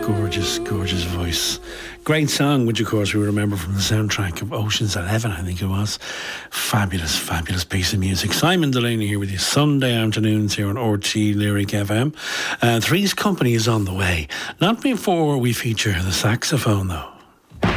Gorgeous, gorgeous voice. Great song, which of course we remember from the soundtrack of Ocean's 11, I think it was. Fabulous, fabulous piece of music. Simon Delaney here with you Sunday afternoons here on RT Lyric FM. Three's Company is on the way. Not before we feature the saxophone though.